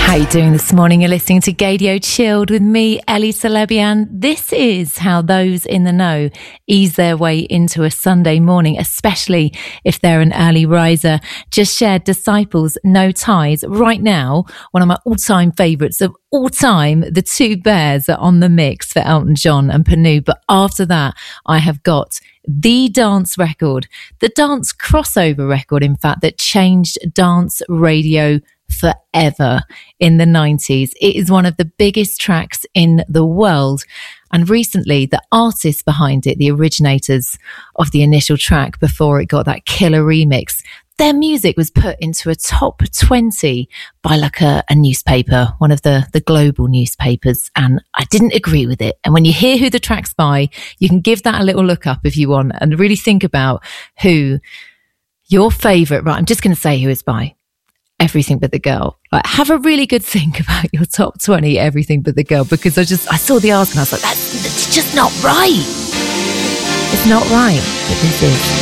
How you doing this morning? You're listening to Gaydio Chilled with me, Ellie Celebian. This is how those in the know ease their way into a Sunday morning, especially if they're an early riser. Just shared Disciples, No Ties. Right now, one of my all-time favourites of all time, The Two Bears are on the mix for Elton John and Panu. But after that, I have got the dance record, the dance crossover record, in fact, that changed dance radio forever in the 90s. It is one of the biggest tracks in the world. And recently, the artists behind it, the originators of the initial track before it got that killer remix, their music was put into a top 20 by like a newspaper, one of the global newspapers. And I didn't agree with it. And when you hear who the track's by, you can give that a little look up if you want and really think about who your favourite, right, I'm just going to say who it's by. Everything But the Girl. Like, have a really good think about your top 20 Everything But the Girl, because I saw the article and I was like, that's just not right. It's not right, but this is.